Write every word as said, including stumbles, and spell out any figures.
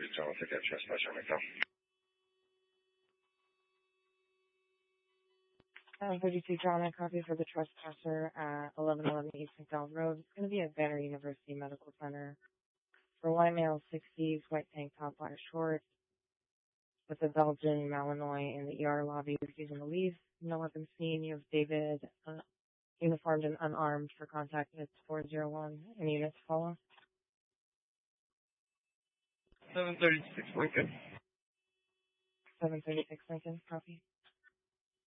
John, take that trespasser myself. seven thirty-two John, I copy for the trespasser at eleven eleven East McDowell Road. It's going to be at Banner University Medical Center. For white male, sixties, white tank top, black shorts, with a Belgian Malinois in the E R lobby refusing to leave. No weapons seen. You have David, uh, uniformed and unarmed for contact. It's four zero one. Any units follow? seven thirty-six Lincoln. seven thirty-six Lincoln, copy.